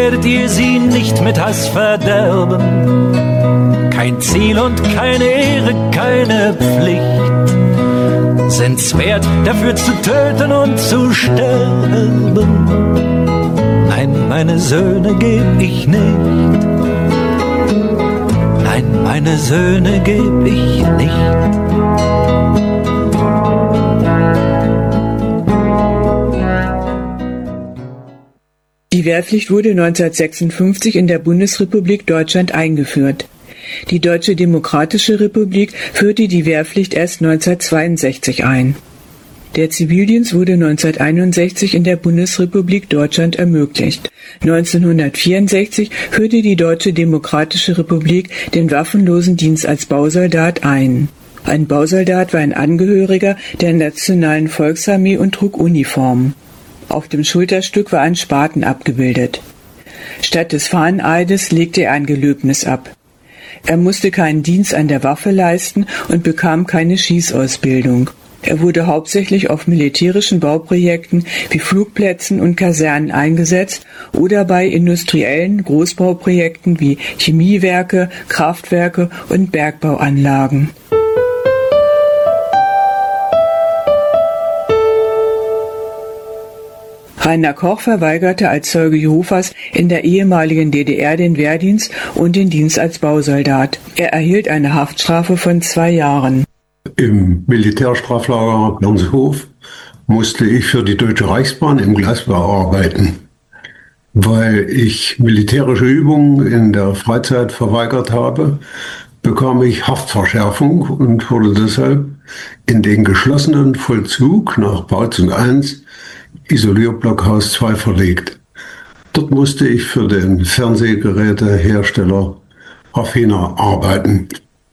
werdet ihr sie nicht mit Hass verderben. Kein Ziel und keine Ehre, keine Pflicht sind's wert, dafür zu töten und zu sterben. Nein, meine Söhne geb ich nicht. Nein, meine Söhne geb ich nicht. Die Wehrpflicht wurde 1956 in der Bundesrepublik Deutschland eingeführt. Die Deutsche Demokratische Republik führte die Wehrpflicht erst 1962 ein. Der Zivildienst wurde 1961 in der Bundesrepublik Deutschland ermöglicht. 1964 führte die Deutsche Demokratische Republik den waffenlosen Dienst als Bausoldat ein. Ein Bausoldat war ein Angehöriger der Nationalen Volksarmee und trug Uniform. Auf dem Schulterstück war ein Spaten abgebildet. Statt des Fahneneides legte er ein Gelöbnis ab. Er musste keinen Dienst an der Waffe leisten und bekam keine Schießausbildung. Er wurde hauptsächlich auf militärischen Bauprojekten wie Flugplätzen und Kasernen eingesetzt oder bei industriellen Großbauprojekten wie Chemiewerke, Kraftwerke und Bergbauanlagen. Rainer Koch verweigerte als Zeuge Jehovas in der ehemaligen DDR den Wehrdienst und den Dienst als Bausoldat. Er erhielt eine Haftstrafe von 2 Jahren. Im Militärstraflager Bernshof musste ich für die Deutsche Reichsbahn im Gleisbau arbeiten. Weil ich militärische Übungen in der Freizeit verweigert habe, bekam ich Haftverschärfung und wurde deshalb in den geschlossenen Vollzug nach Bautzen 1 Isolierblockhaus 2 verlegt. Dort musste ich für den Fernsehgerätehersteller Raffina arbeiten.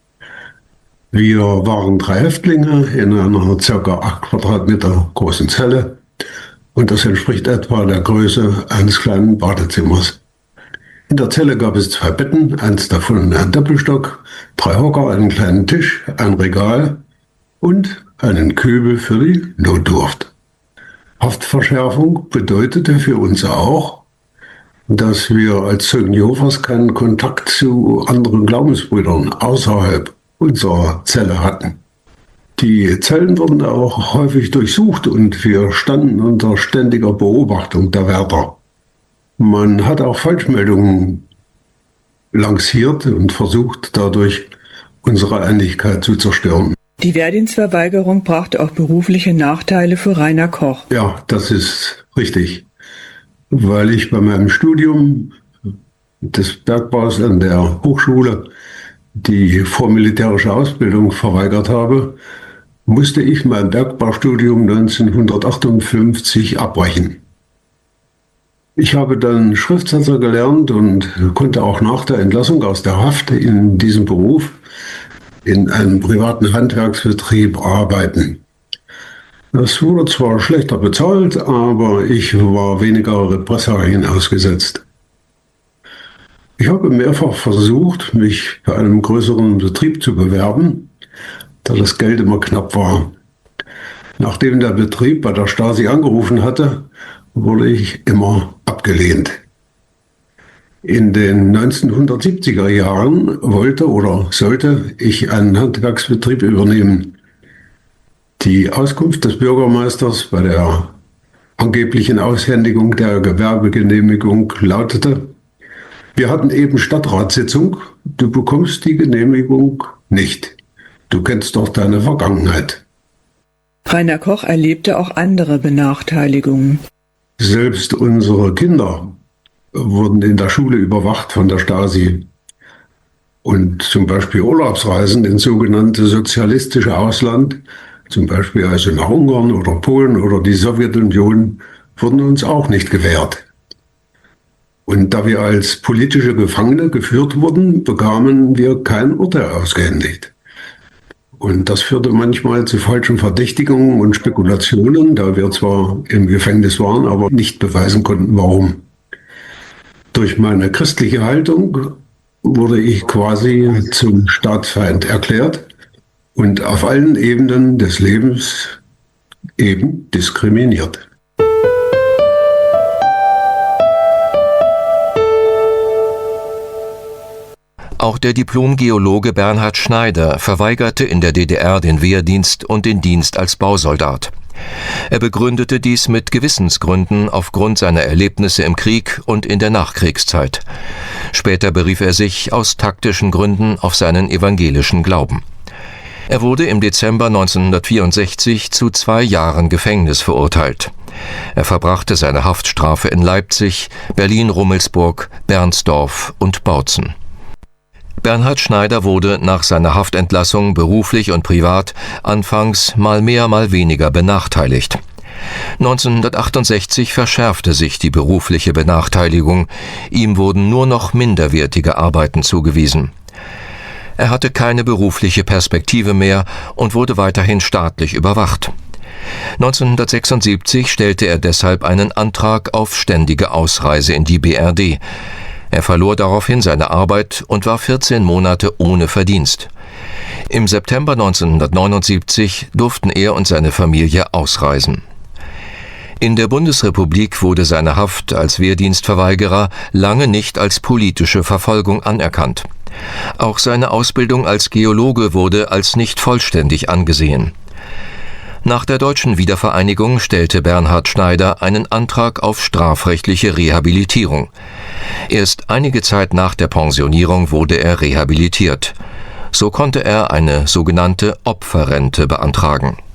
Wir waren 3 Häftlinge in einer ca. 8 Quadratmeter großen Zelle und das entspricht etwa der Größe eines kleinen Badezimmers. In der Zelle gab es 2 Betten, eins davon ein Doppelstock, 3 Hocker, einen kleinen Tisch, ein Regal und einen Kübel für die Notdurft. Haftverschärfung bedeutete für uns auch, dass wir als Zeugen Jehovas keinen Kontakt zu anderen Glaubensbrüdern außerhalb unserer Zelle hatten. Die Zellen wurden auch häufig durchsucht und wir standen unter ständiger Beobachtung der Wärter. Man hat auch Falschmeldungen lanciert und versucht, dadurch unsere Einigkeit zu zerstören. Die Wehrdienstverweigerung brachte auch berufliche Nachteile für Rainer Koch. Ja, das ist richtig, weil ich bei meinem Studium des Bergbaus an der Hochschule die vormilitärische Ausbildung verweigert habe, musste ich mein Bergbaustudium 1958 abbrechen. Ich habe dann Schriftsetzer gelernt und konnte auch nach der Entlassung aus der Haft in diesem Beruf in einem privaten Handwerksbetrieb arbeiten. Das wurde zwar schlechter bezahlt, aber ich war weniger Repressalien ausgesetzt. Ich habe mehrfach versucht, mich bei einem größeren Betrieb zu bewerben, da das Geld immer knapp war. Nachdem der Betrieb bei der Stasi angerufen hatte, wurde ich immer abgelehnt. In den 1970er Jahren wollte oder sollte ich einen Handwerksbetrieb übernehmen. Die Auskunft des Bürgermeisters bei der angeblichen Aushändigung der Gewerbegenehmigung lautete: Wir hatten eben Stadtratssitzung, du bekommst die Genehmigung nicht. Du kennst doch deine Vergangenheit. Rainer Koch erlebte auch andere Benachteiligungen. Selbst unsere Kinder wurden in der Schule überwacht von der Stasi. Und zum Beispiel Urlaubsreisen ins sogenannte sozialistische Ausland, zum Beispiel also nach Ungarn oder Polen oder die Sowjetunion, wurden uns auch nicht gewährt. Und da wir als politische Gefangene geführt wurden, bekamen wir kein Urteil ausgehändigt. Und das führte manchmal zu falschen Verdächtigungen und Spekulationen, da wir zwar im Gefängnis waren, aber nicht beweisen konnten, warum. Durch meine christliche Haltung wurde ich quasi zum Staatsfeind erklärt und auf allen Ebenen des Lebens eben diskriminiert. Auch der Diplom-Geologe Bernhard Schneider verweigerte in der DDR den Wehrdienst und den Dienst als Bausoldat. Er begründete dies mit Gewissensgründen aufgrund seiner Erlebnisse im Krieg und in der Nachkriegszeit. Später berief er sich aus taktischen Gründen auf seinen evangelischen Glauben. Er wurde im Dezember 1964 zu 2 Jahren Gefängnis verurteilt. Er verbrachte seine Haftstrafe in Leipzig, Berlin-Rummelsburg, Bernsdorf und Bautzen. Bernhard Schneider wurde nach seiner Haftentlassung beruflich und privat anfangs mal mehr, mal weniger benachteiligt. 1968 verschärfte sich die berufliche Benachteiligung. Ihm wurden nur noch minderwertige Arbeiten zugewiesen. Er hatte keine berufliche Perspektive mehr und wurde weiterhin staatlich überwacht. 1976 stellte er deshalb einen Antrag auf ständige Ausreise in die BRD. Er verlor daraufhin seine Arbeit und war 14 Monate ohne Verdienst. Im September 1979 durften er und seine Familie ausreisen. In der Bundesrepublik wurde seine Haft als Wehrdienstverweigerer lange nicht als politische Verfolgung anerkannt. Auch seine Ausbildung als Geologe wurde als nicht vollständig angesehen. Nach der deutschen Wiedervereinigung stellte Bernhard Schneider einen Antrag auf strafrechtliche Rehabilitierung. Erst einige Zeit nach der Pensionierung wurde er rehabilitiert. So konnte er eine sogenannte Opferrente beantragen.